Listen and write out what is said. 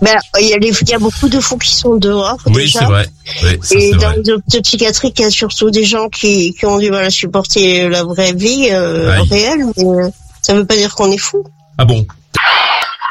Ben, il y a beaucoup de fous qui sont dehors. Oui, déjà. c'est vrai. Oui, ça, Et c'est dans vrai. les hôpitaux psychiatriques, il y a surtout des gens qui ont du mal à supporter la vraie vie Aïe. réelle, mais ça veut pas dire qu'on est fou. Ah bon?